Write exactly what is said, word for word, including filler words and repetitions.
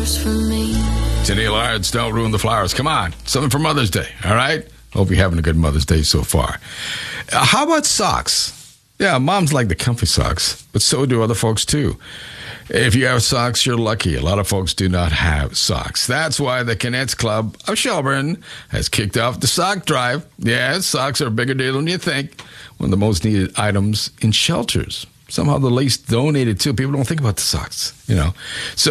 flowers for me. Today, lads, don't ruin the flowers. Come on, something for Mother's Day, all right? Hope you're having a good Mother's Day so far. Uh, how about socks? Yeah, moms like the comfy socks, but so do other folks too. If you have socks, you're lucky. A lot of folks do not have socks. That's why the Cadets Club of Shelburne has kicked off the sock drive. Yeah, socks are a bigger deal than you think. One of the most needed items in shelters. Somehow the least donated too. People don't think about the socks, you know. So